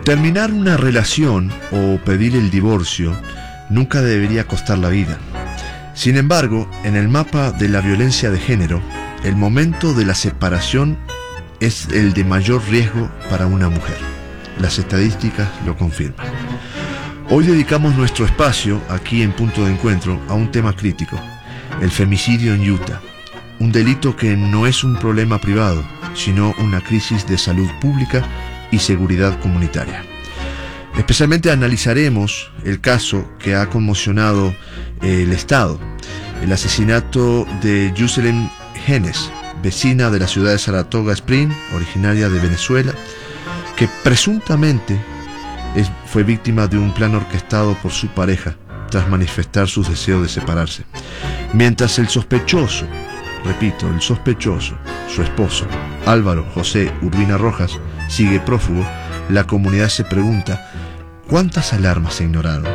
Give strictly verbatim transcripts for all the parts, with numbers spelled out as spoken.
Terminar una relación o pedir el divorcio nunca debería costar la vida. Sin embargo, en el mapa de la violencia de género, el momento de la separación es el de mayor riesgo para una mujer. Las estadísticas lo confirman. Hoy dedicamos nuestro espacio, aquí en Punto de Encuentro, a un tema crítico: el femicidio en Utah. Un delito que no es un problema privado, sino una crisis de salud pública y seguridad comunitaria. Especialmente analizaremos el caso que ha conmocionado el Estado, el asesinato de Jocelyn Genes, vecina de la ciudad de Saratoga Springs, originaria de Venezuela, que presuntamente es, fue víctima de un plan orquestado por su pareja tras manifestar sus deseos de separarse. Mientras el sospechoso, repito, el sospechoso, su esposo, Álvaro José Urbina Rojas, sigue prófugo, la comunidad se pregunta: ¿cuántas alarmas se ignoraron?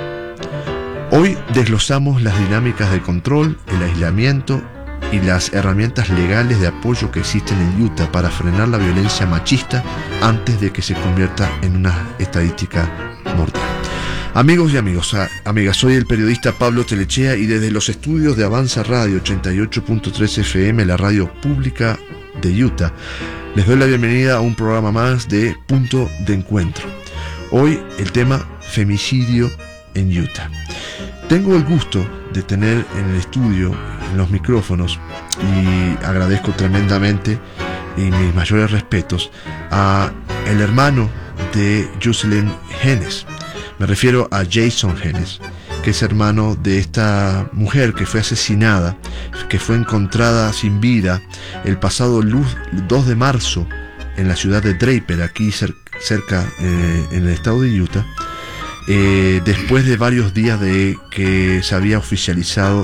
Hoy desglosamos las dinámicas de control, el aislamiento y las herramientas legales de apoyo que existen en Utah para frenar la violencia machista antes de que se convierta en una estadística mortal. Amigos y amigos, amigas, soy el periodista Pablo Telechea y desde los estudios de Avanza Radio ochenta y ocho punto tres F M, la radio pública de Utah, les doy la bienvenida a un programa más de Punto de Encuentro. Hoy el tema femicidio en Utah. Tengo el gusto de tener en el estudio, en los micrófonos, y agradezco tremendamente y mis mayores respetos a el hermano de Jocelyn Genes. Me refiero a Jason Genes, que es hermano de esta mujer que fue asesinada, que fue encontrada sin vida el pasado dos de marzo en la ciudad de Draper, aquí cerca eh, en el estado de Utah, eh, después de varios días de que se había oficializado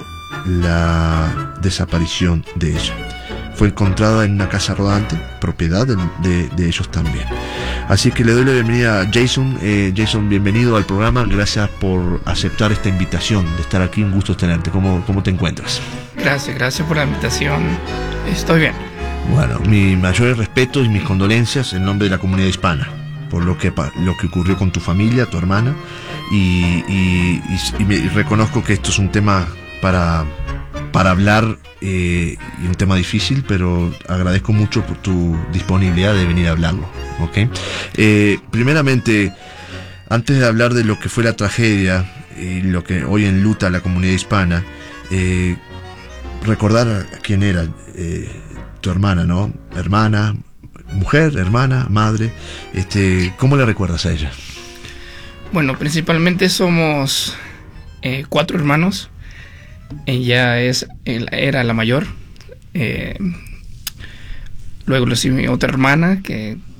la desaparición de ella. Fue encontrada en una casa rodante, propiedad de, de, de ellos también. Así que le doy la bienvenida a Jason. Eh, Jason, bienvenido al programa. Gracias por aceptar esta invitación de estar aquí. Un gusto tenerte. ¿Cómo, cómo te encuentras? Gracias, gracias por la invitación. Estoy bien. Bueno, mis mayores respetos y mis condolencias en nombre de la comunidad hispana por lo que, lo que ocurrió con tu familia, tu hermana. Y, y, y, y, me, y reconozco que esto es un tema para... para hablar, eh, y un tema difícil, pero agradezco mucho por tu disponibilidad de venir a hablarlo, ¿ok? Eh, primeramente, antes de hablar de lo que fue la tragedia y lo que hoy enluta a la comunidad hispana, eh, recordar a quién era eh, tu hermana, ¿no? Hermana, mujer, hermana, madre, este, ¿cómo le recuerdas a ella? Bueno, principalmente somos eh, cuatro hermanos. Ella es, era la mayor. Eh, luego le sigue mi otra hermana, que